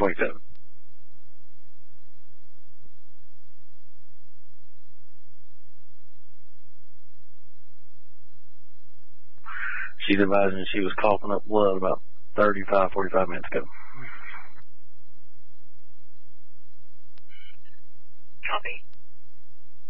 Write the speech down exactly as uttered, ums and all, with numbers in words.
twenty-seven. She's advising she was coughing up blood about thirty-five, forty-five minutes ago. Copy.